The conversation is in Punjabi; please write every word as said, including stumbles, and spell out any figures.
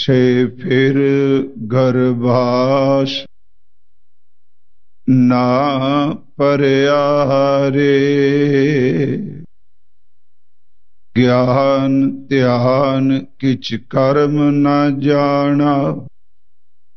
से फिर गर्भास ना परिहारे। ज्ञान ध्यान किछ कर्म न जाना